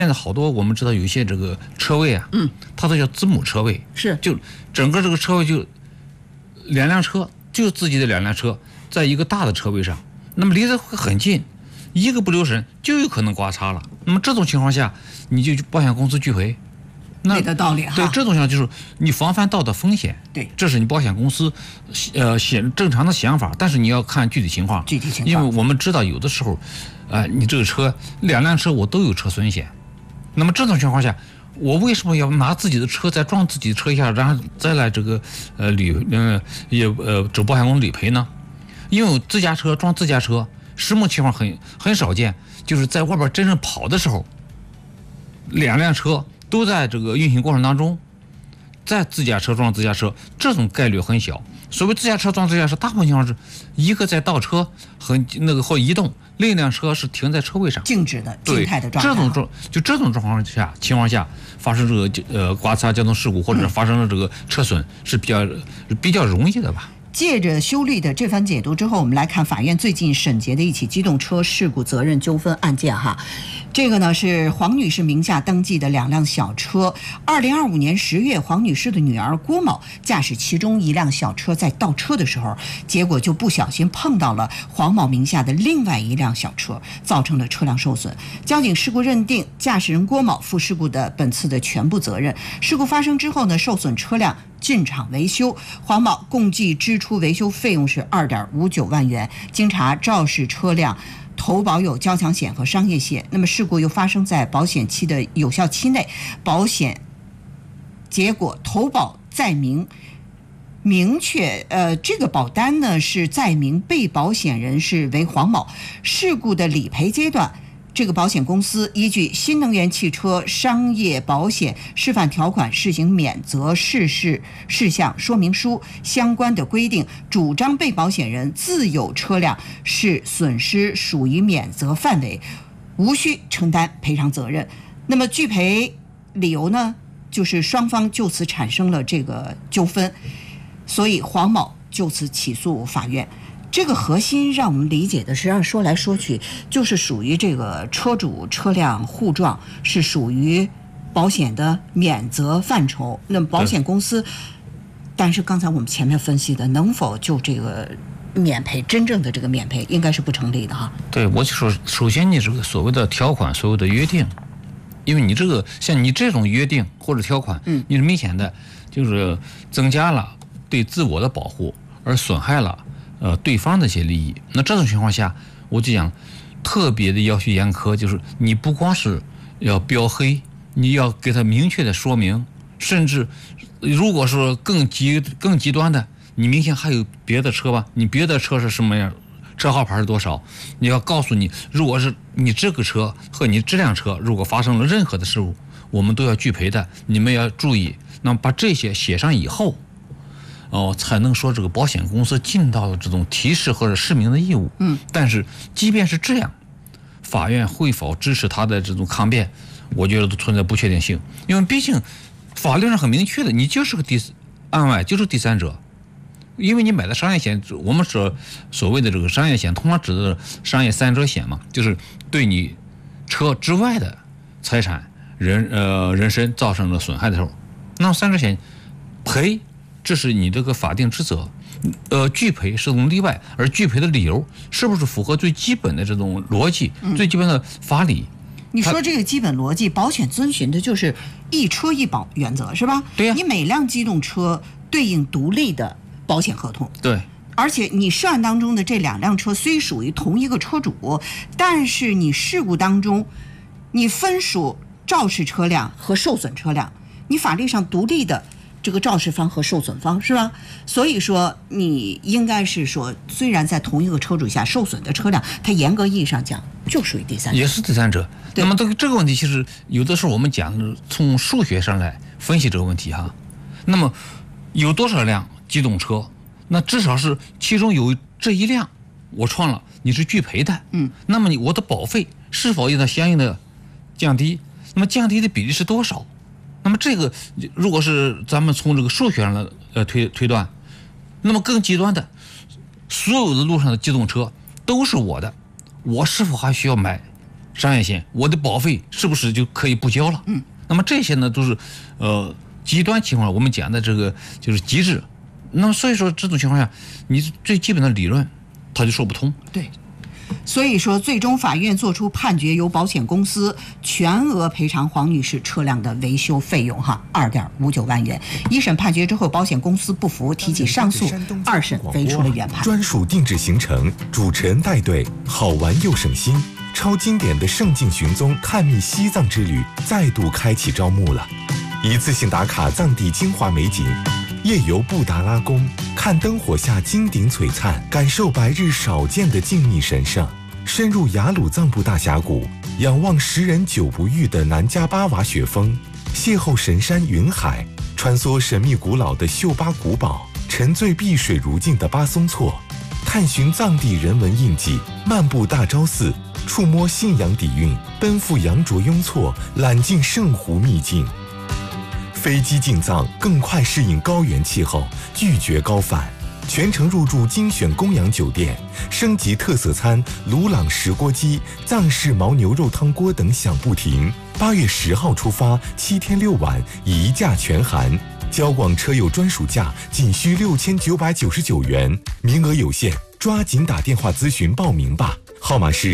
现在好多我们知道有一些这个车位啊，它都叫子母车位， 是就整个这个车位就两辆车，就自己的两辆车在一个大的车位上，那么离得会很近，一个不留神就有可能刮擦了。那么这种情况下，你就保险公司拒赔。那没得道理哈。 对，这种情况就是你防范到的风险， 对， 这是你保险公司正常的想法，但是你要看具体情况，因为我们知道有的时候，你这个车两辆车我都有车损险，那么这种情况下，我为什么要拿自己的车再撞自己的车一下，然后再来这个找保险公司理赔呢？因为自家车撞自家车，实际情况很少见，就是在外边真正跑的时候，两辆车都在这个运行过程当中，在自家车撞自家车，这种概率很小。所谓自家车撞自家车，大部分情况是一个在倒车和或移动，另一辆车是停在车位上， 静止的静态的状态。 这种状况情况下发生这个刮擦交通事故或者发生了这个车损是比较容易的吧。 借着修律的这番解读之后，我们来看法院最近审结的一起机动车事故责任纠纷案件哈。这个呢是黄女士名下登记的两辆小车。2025年10月，黄女士的女儿郭某驾驶其中一辆小车在倒车的时候，结果就不小心碰到了黄某名下的另外一辆小车，造成了车辆受损。交警事故认定驾驶人郭某负事故的本次的全部责任。事故发生之后呢，受损车辆进厂维修，黄某共计支出维修费用是2.59万元。经查，肇事车辆投保有交强险和商业险，那么事故又发生在保险期的有效期内，保险结果投保载明确，这个保单呢是载明被保险人是为黄某。事故的理赔阶段，这个保险公司依据新能源汽车商业保险示范条款试行免责事项说明书相关的规定，主张被保险人自有车辆是损失属于免责范围，无需承担赔偿责任。那么拒赔理由呢，就是双方就此产生了这个纠纷，所以黄某就此起诉法院。这个核心让我们理解的是，让说来说去就是属于这个车主车辆互撞是属于保险的免责范畴。那么保险公司，但是刚才我们前面分析的，能否就这个免赔真正的这个免赔，应该是不成立的哈。 对，我就说，首先你这个所谓的条款，所谓的约定，因为你这个像你这种约定或者条款，你是明显的就是增加了对自我的保护，而损害了对方的一些利益。那这种情况下，我就讲特别的要求严苛，就是你不光是要标黑，你要给他明确的说明，甚至如果说更极端的，你明显还有别的车吧，你别的车是什么样，车号牌是多少，你要告诉你，如果是你这个车和你这辆车如果发生了任何的事故，我们都要拒赔的，你们要注意。那么把这些写上以后，才能说这个保险公司尽到了这种提示或者示明的义务。但是即便是这样，法院会否支持他的这种抗辩，我觉得都存在不确定性。因为毕竟法律上很明确的，你就是个案外就是第三者。因为你买的商业险，我们所谓的这个商业险，通常指的商业三者险嘛，就是对你车之外的财产、人身造成了损害的时候，那三者险赔，这是你这个法定职责，拒赔是种例外，而拒赔的理由是不是符合最基本的这种逻辑、最基本的法理？ 你说这个基本逻辑，保险遵循的就是一车一保原则，是吧？ 对呀。 你每辆机动车对应独立的保险合同。 对。 而且你涉案当中的这两辆车虽属于同一个车主，但是你事故当中，你分属肇事车辆和受损车辆，你法律上独立的这个肇事方和受损方，是吧？所以说你应该是说，虽然在同一个车主下，受损的车辆它严格意义上讲就属于第三者， 也是第三者。那么这个问题，其实有的时候我们讲从数学上来分析这个问题哈。那么有多少辆机动车，那至少是其中有这一辆我撞了，你是拒赔的。那么我的保费是否应当相应的降低？那么降低的比例是多少？那么这个如果是咱们从这个数学上来推断，那么更极端的，所有的路上的机动车都是我的，我是否还需要买商业险，我的保费是不是就可以不交了？那么这些呢都是极端情况我们讲的这个就是机制。那么所以说这种情况下，你最基本的理论它就说不通。 对。所以说，最终法院作出判决，由保险公司全额赔偿黄女士车辆的维修费用，2.59万元。一审判决之后，保险公司不服，提起上诉，二审为出了原判。 专属定制行程，主持人带队，好玩又省心。超经典的圣境寻踪探秘西藏之旅再度开启招募了，一次性打卡藏地精华美景。夜游布达拉宫，看灯火下金顶璀璨，感受白日少见的静谧神圣；深入雅鲁藏布大峡谷，仰望10人久不遇的南迦巴瓦雪峰，邂逅神山云海，穿梭神秘古老的秀巴古堡，沉醉碧水如镜的巴松措，探寻藏地人文印记，漫步大昭寺，触摸信仰底蕴，奔赴羊卓雍措，揽尽圣湖秘境。飞机进藏，更快适应高原气候，拒绝高反。全程入住精选供养酒店，升级特色餐鲁朗石锅鸡、藏式牦牛肉汤锅等享不停。8月10号出发，7天6晚，一价全含。交广车友专属价仅需6999元，名额有限，抓紧打电话咨询报名吧。号码是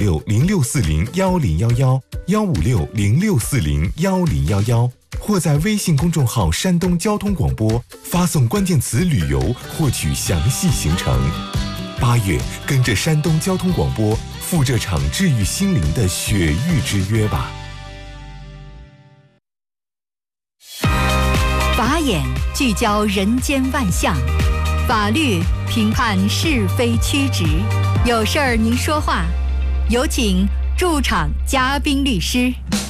15606401011，15606401011，或在微信公众号山东交通广播发送关键词旅游获取详细行程。8月跟着山东交通广播赴这场治愈心灵的雪域之约吧。 法眼聚焦人间万象，法律评判是非曲直，有事儿您说话，有请驻场嘉宾律师。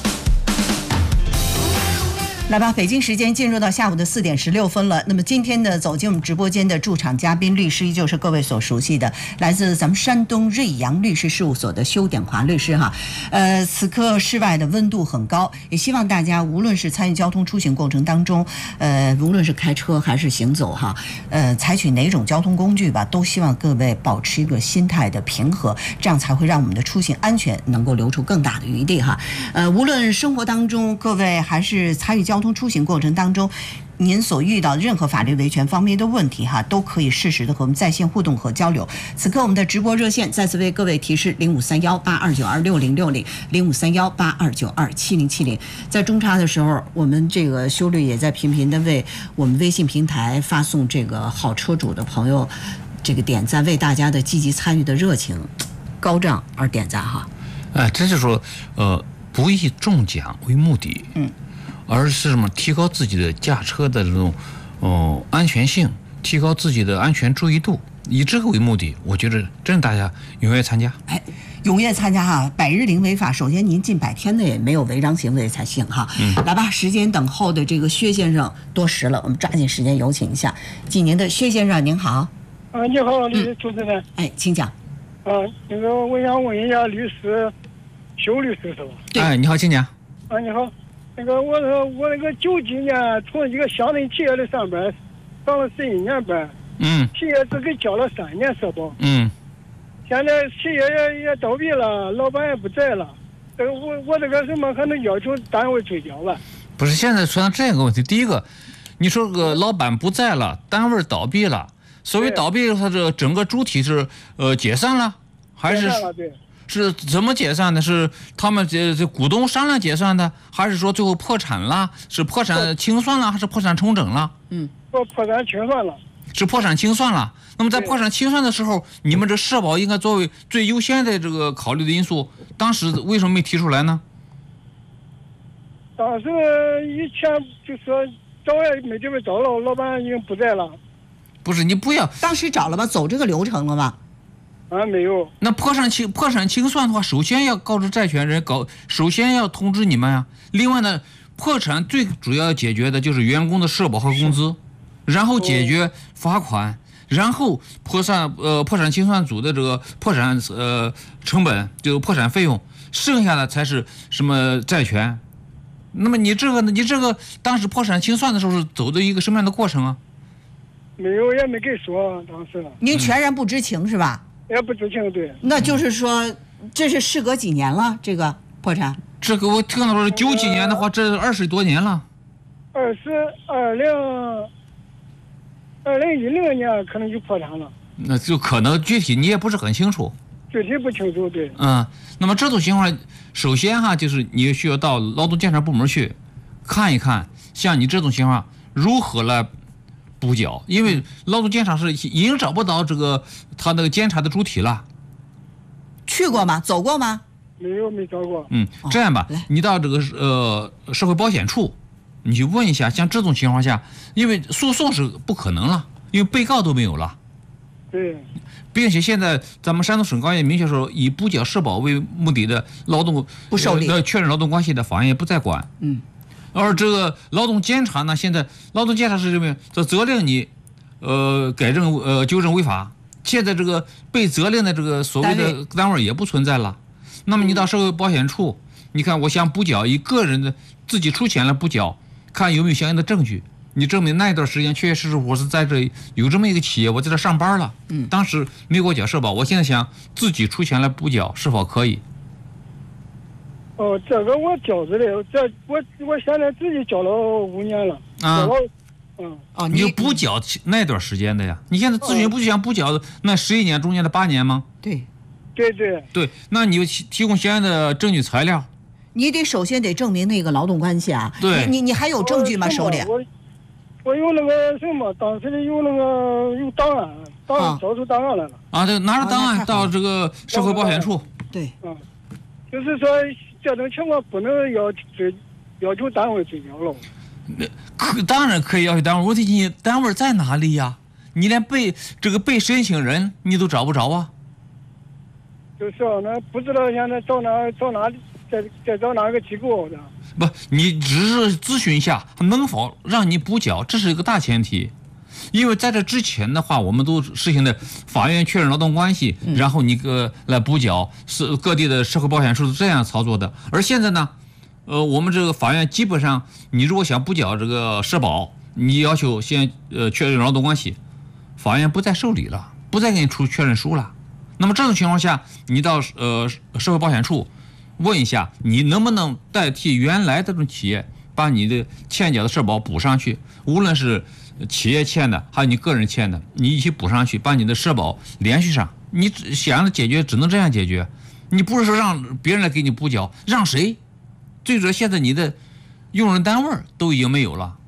来吧，北京时间进入到下午的4点16分了。那么今天呢，走进我们直播间的驻场嘉宾律师，依旧是各位所熟悉的，来自咱们山东瑞阳律师事务所的修典华律师哈。此刻室外的温度很高，也希望大家无论是参与交通出行过程当中，无论是开车还是行走哈，采取哪种交通工具吧，都希望各位保持一个心态的平和，这样才会让我们的出行安全能够留出更大的余地哈。无论生活当中各位还是参与交通出行过程当中，您所遇到任何法律维权方面的问题哈，都可以适时的和我们在线互动和交流。此刻我们的直播热线再次为各位提示：053182926060，053182927070。在中插的时候，我们这个修律也在频频的为我们微信平台发送这个好车主的朋友这个点赞，为大家的积极参与的热情高涨而点赞哈。 这就是说不以中奖为目的，而是什么？提高自己的驾车的这种安全性，提高自己的安全注意度，以这个为目的，我觉得真的大家踊跃参加。 踊跃参加哈！100日零违法，首先您近100天内没有违章行为才行哈。来吧，时间等候的这个薛先生多时了，我们抓紧时间有请一下济宁的薛先生，您好。 你好，律师主持人。 请讲。 那个我想问一下律师，修律师是吧？ 你好，请讲。 你好。那个我那个90几年从一个乡镇企业里上班，上了11年班，企业只给交了3年社保，现在企业也倒闭了，老板也不在了，这个我这个什么还能要求单位追缴吧？ 不是，现在出现这个问题，第一个，你说个老板不在了，单位倒闭了，所谓倒闭，它这整个主体是解散了，还是？是怎么解散的？是他们这股东商量解散的，还是说最后破产了？是破产清算了，还是破产重整了？ 破产清算了。 是破产清算了。那么在破产清算的时候，你们这社保应该作为最优先的这个考虑的因素，当时为什么没提出来呢？ 当时以前就说找也没地方找了，老板已经不在了。 不是，你不要当时找了吧，走这个流程了吧？ 没有。 那破产清算的话，首先要告知债权人，首先要通知你们呀。另外呢，破产最主要解决的就是员工的社保和工资，然后解决罚款，然后破产清算组的这个破产成本，就破产费用，剩下的才是什么债权。那么你这个当时破产清算的时候是走的一个什么样的过程啊？ 没有，也没给说当时。 您全然不知情是吧？ 也不知情，对。 那就是说， 这是事隔几年了？这个破产？ 这个我听到说90几年的话，这20多年了。 2010年可能就破产了。 那就可能具体你也不是很清楚。 具体不清楚，对。 那么这种情况，首先哈，就是你需要到劳动监察部门去看一看，像你这种情况如何来补缴，因为劳动监察是已经找不到这个他那个监察的主体了。 去过吗？走过吗？ 没找过。 这样吧，你到这个社会保险处，你去问一下，像这种情况下，因为诉讼是不可能了，因为被告都没有了。 对。 并且现在咱们山东省高院明确说，以补缴社保为目的的劳动不受理， 确认劳动关系的法院也不再管。而这个劳动监察呢，现在劳动监察是认为这责令你，改正纠正违法。现在这个被责令的这个所谓的单位也不存在了。那么你到社会保险处，你看我想补缴，以个人的自己出钱来补缴，看有没有相应的证据。你证明那一段时间确确实实我是在这有这么一个企业，我在这上班了。当时没给我缴社保，我现在想自己出钱来补缴，是否可以？ 这个我缴着了，我现在自己缴了5年了。 你就补缴那段时间的呀？你现在咨询不就想补缴那11年中间的8年吗？ 对， 那你就提供相应的证据材料。 你得首先得证明那个劳动关系啊。 对， 你还有证据吗？手里？ 我有那个什么，当时有那个有档案，找出档案来了。 对，拿着档案到这个社会保险处。 对。 就是说这种情况不能要求单位追缴了。 当然可以要求单位，问题你单位在哪里呀？你连被申请人你都找不着啊。 就是那不知道现在找哪里，再找哪个机构的。 不，你只是咨询一下能否让你补缴，这是一个大前提。因为在这之前的话，我们都实行的法院确认劳动关系，然后你来补缴，是各地的社会保险处是这样操作的。而现在呢，我们这个法院基本上，你如果想补缴这个社保，你要求先确认劳动关系，法院不再受理了，不再给你出确认书了。那么这种情况下，你到社会保险处问一下，你能不能代替原来这种企业把你的欠缴的社保补上去，无论是企业欠的还有你个人欠的，你一起补上去，把你的社保连续上。你想要解决只能这样解决，你不是说让别人来给你补缴，让谁？最主要现在你的用人单位都已经没有了。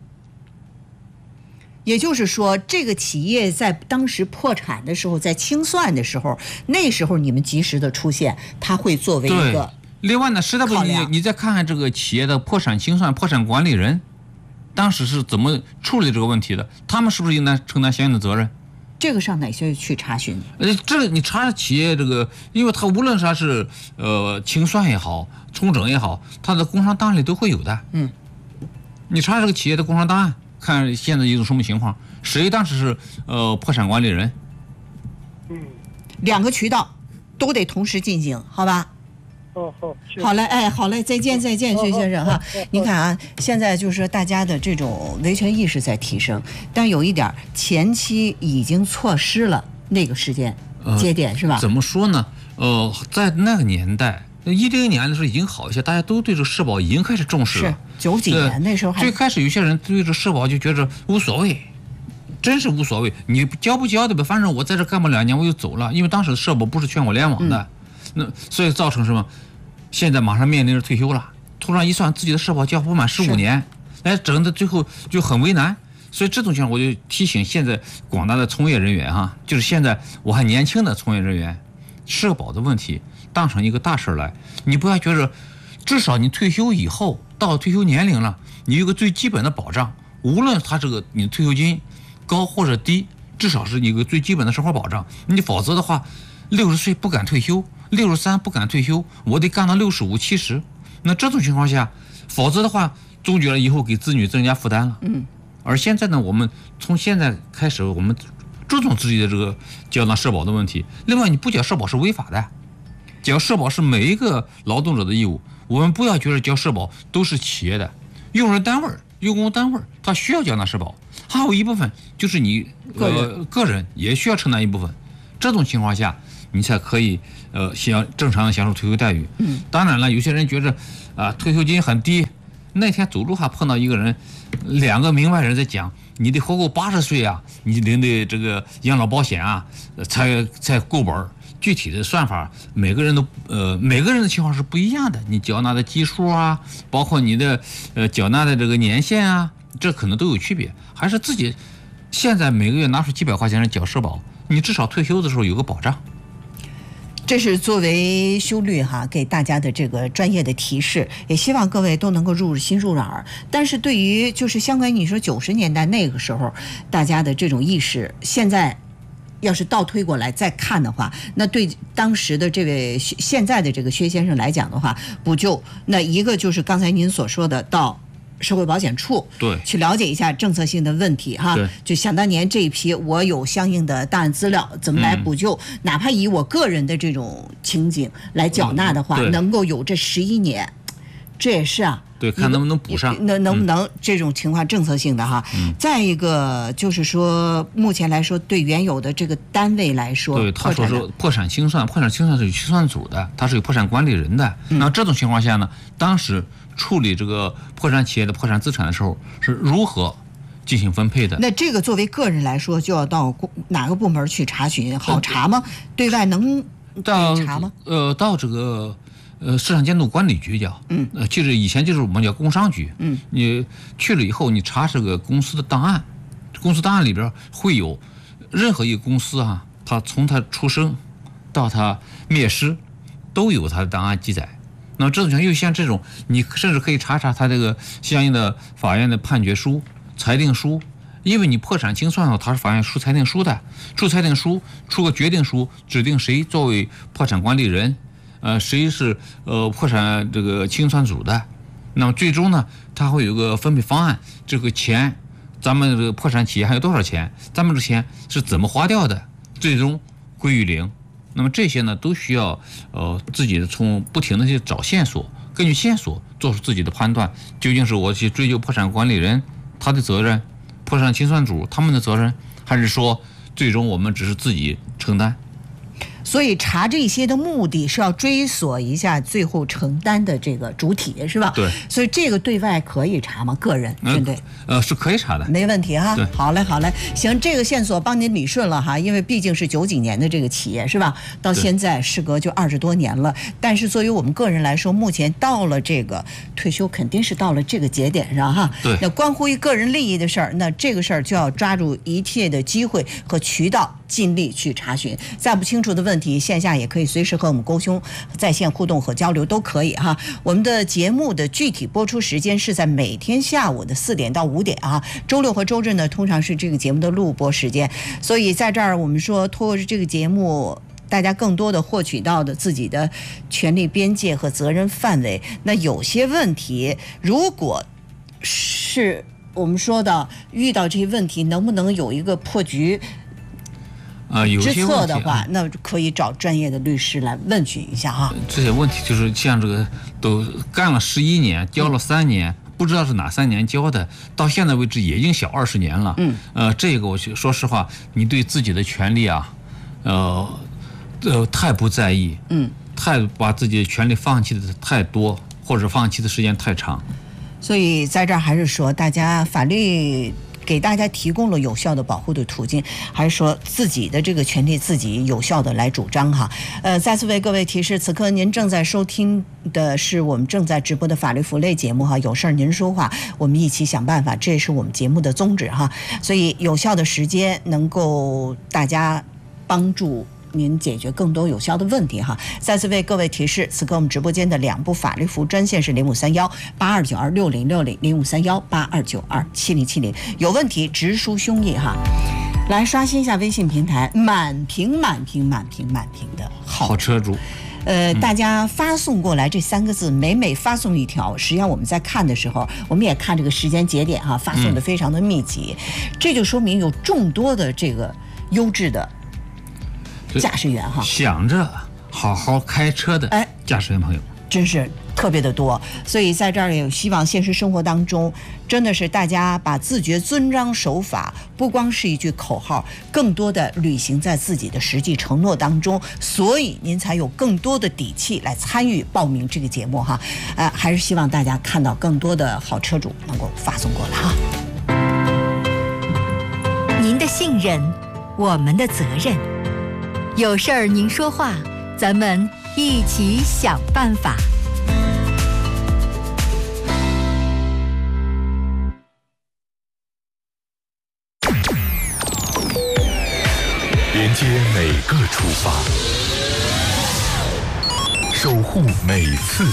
也就是说，这个企业在当时破产的时候，在清算的时候，那时候你们及时的出现，它会作为一个。 另外呢，实在不行，你再看看这个企业的破产清算、破产管理人，当时是怎么处理这个问题的？他们是不是应该承担相应的责任？ 这个上哪些去查询？ 这个你查企业这个，因为它无论它是清算也好，重整也好，它的工商档案里都会有的。你查这个企业的工商档案，看现在一种什么情况，谁当时是破产管理人。 2个渠道都得同时进行，好吧？好嘞，好嘞，再见，薛先生哈。您看啊，现在就是说大家的这种维权意识在提升，但有一点，前期已经错失了那个时间节点，是吧？ 怎么说呢？在那个年代，10年的时候已经好一些，大家都对这个社保已经开始重视了。 是90几年那时候最开始有些人对这社保就觉着无所谓，真是无所谓，你交不交的吧，反正我在这干不2年我就走了，因为当时的社保不是全国联网的。那所以造成什么？现在马上面临着退休了，突然一算自己的社保交不满15年，整的最后就很为难。所以这种情况，我就提醒现在广大的从业人员哈，就是现在我还年轻的从业人员，社保的问题当成一个大事来，你不要觉着，至少你退休以后到退休年龄了，你有个最基本的保障，无论他这个你的退休金高或者低，至少是一个最基本的生活保障。你否则的话，60岁不敢退休，63不敢退休，我得干到65、70。那这种情况下，否则的话，总觉得以后给子女增加负担了。而现在呢，我们从现在开始，我们注重自己的这个缴纳社保的问题。另外，你不缴社保是违法的，缴社保是每一个劳动者的义务。我们不要觉得缴社保都是企业的，用人单位、用工单位他需要缴纳社保，还有一部分就是你个人也需要承担一部分。这种情况下， 你才可以正常的享受退休待遇。当然了，有些人觉着退休金很低。那天走路还碰到一个人，2个明白人在讲，你得活够80岁啊，你领的这个养老保险啊，才够本。具体的算法，每个人的情况是不一样的。你缴纳的基数啊，包括你的缴纳的这个年限啊，这可能都有区别。还是自己现在每个月拿出几百块钱缴社保，你至少退休的时候有个保障。 这是作为修律哈给大家的这个专业的提示，也希望各位都能够入心入耳。但是对于就是相关于你说90年代那个时候大家的这种意识，现在要是倒推过来再看的话，那对当时的这位现在的这个薛先生来讲的话，不就那一个就是刚才您所说的到社会保险处对去了解一下政策性的问题哈，就想当年这一批我有相应的档案资料，怎么来补救？哪怕以我个人的这种情景来缴纳的话，能够有这11年，这也是对，看能不能补上， 能不能这种情况政策性的哈。再一个就是说，目前来说对原有的这个单位来说， 对他说是破产清算是有清算组的，他是有破产管理人的。那这种情况下呢，当时处理这个破产企业的破产资产的时候是如何进行分配的？ 那这个作为个人来说，就要到哪个部门去查询？好查吗？对外能查吗？ 到这个市场监督管理局叫，就是以前就是我们叫工商局，你去了以后，你查这个公司的档案，公司档案里边会有任何一个公司它从它出生到它灭失，都有它的档案记载。那么这种情况，又像这种，你甚至可以查它这个相应的法院的判决书、裁定书，因为你破产清算后，它是法院出裁定书的，出裁定书，出个决定书，指定谁作为破产管理人，谁是破产这个清算组的。那么最终呢，它会有个分配方案，这个钱，咱们这个破产企业还有多少钱，咱们这钱是怎么花掉的，最终归于零。那么这些呢，都需要自己从不停的去找线索，根据线索做出自己的判断，究竟是我去追究破产管理人他的责任，破产清算组他们的责任，还是说最终我们只是自己承担？ 所以查这些的目的是要追索一下最后承担的这个主体，是吧？ 对。 所以这个对外可以查吗？个人针对？ 是可以查的， 没问题哈。 对， 好嘞，行，这个线索帮您理顺了哈，因为毕竟是90几年的这个企业是吧？到现在时隔就20多年了，但是作为我们个人来说，目前到了这个退休，肯定是到了这个节点上哈。 对。 那关乎于个人利益的事儿，那这个事儿就要抓住一切的机会和渠道，尽力去查询。再不清楚的问题，线下也可以随时和我们沟通，在线互动和交流都可以哈。我们的节目的具体播出时间是在每天下午的4点到5点啊，周六和周日呢通常是这个节目的录播时间。所以在这儿我们说，通过这个节目，大家更多的获取到的自己的权利边界和责任范围。那有些问题，如果是我们说的遇到这些问题，能不能有一个破局之策的话，那可以找专业的律师来问询一下哈。 这些问题就是像这个都干了11年，交了3年，不知道是哪3年交的，到现在为止也已经小20年了。这个我说实话，你对自己的权利太不在意，太把自己的权利放弃的太多，或者放弃的时间太长。 所以在这儿还是说，大家法律给大家提供了有效的保护的途径，还是说自己的这个权利自己有效的来主张哈。再次为各位提示，此刻您正在收听的是我们正在直播的法律服务类节目哈，有事儿您说话，我们一起想办法，这也是我们节目的宗旨哈。所以有效的时间能够大家帮助您解决更多有效的问题哈。再次为各位提示，此刻我们直播间的2部法律服务专线是0531-8292-6060，0531-8292-7070，有问题直抒胸臆哈。来刷新一下微信平台，满屏的好车主。 大家发送过来这3个字，每发送一条，实际上我们在看的时候，我们也看这个时间节点哈，发送的非常的密集，这就说明有众多的这个优质的驾驶员哈， 想着好好开车的驾驶员朋友， 真是特别的多。所以在这儿也希望现实生活当中，真的是大家把自觉遵章守法不光是一句口号，更多的履行在自己的实际承诺当中，所以您才有更多的底气来参与报名这个节目哈。还是希望大家看到更多的好车主能够发送过来哈。 您的信任，我们的责任。有事儿您说话，咱们一起想办法。 连接每个出发，守护每次